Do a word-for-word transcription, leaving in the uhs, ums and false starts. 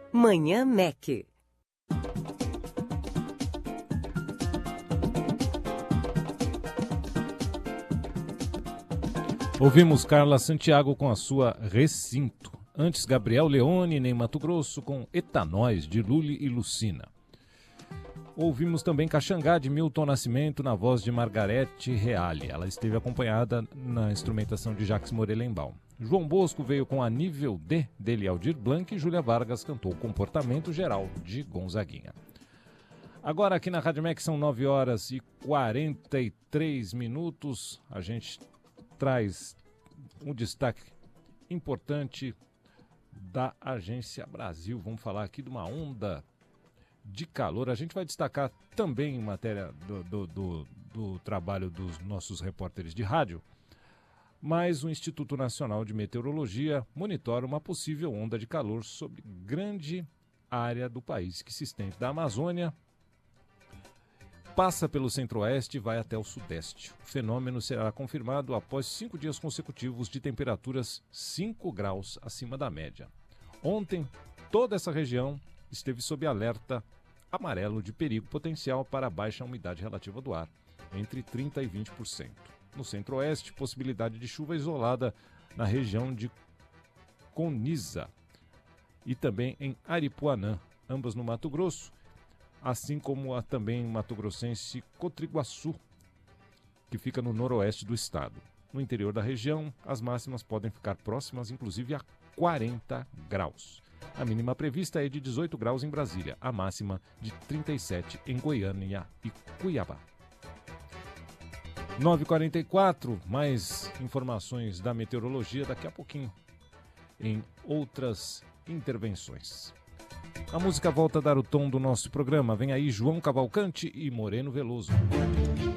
Manhã M E C. Ouvimos Carla Santiago com a sua Recinto. Antes, Gabriel Leone, em Mato Grosso, com Etanóis, de Lully e Lucina. Ouvimos também Caxangá, de Milton Nascimento, na voz de Margarete Reale. Ela esteve acompanhada na instrumentação de Jacques Morelenbaum. João Bosco veio com A Nível D, dele Aldir Blanc, e Júlia Vargas cantou Comportamento Geral, de Gonzaguinha. Agora aqui na Rádio M E C são nove horas e quarenta e três minutos. A gente traz um destaque importante da Agência Brasil. Vamos falar aqui de uma onda de calor. A gente vai destacar também em matéria do, do, do, do trabalho dos nossos repórteres de rádio, mas o Instituto Nacional de Meteorologia monitora uma possível onda de calor sobre grande área do país, que se estende da Amazônia, passa pelo centro-oeste e vai até o sudeste. O fenômeno será confirmado após cinco dias consecutivos de temperaturas cinco graus acima da média. Ontem, toda essa região esteve sob alerta amarelo de perigo potencial para baixa umidade relativa do ar, entre trinta por cento e vinte por cento. No centro-oeste, possibilidade de chuva isolada na região de Coniza e também em Aripuanã, ambas no Mato Grosso, assim como a também mato-grossense Cotriguaçu, que fica no noroeste do estado. No interior da região, as máximas podem ficar próximas, inclusive, a quarenta graus. A mínima prevista é de dezoito graus em Brasília, a máxima de trinta e sete em Goiânia e Cuiabá. nove e quarenta e quatro, mais informações da meteorologia daqui a pouquinho, em outras intervenções. A música volta a dar o tom do nosso programa. Vem aí João Cavalcante e Moreno Veloso.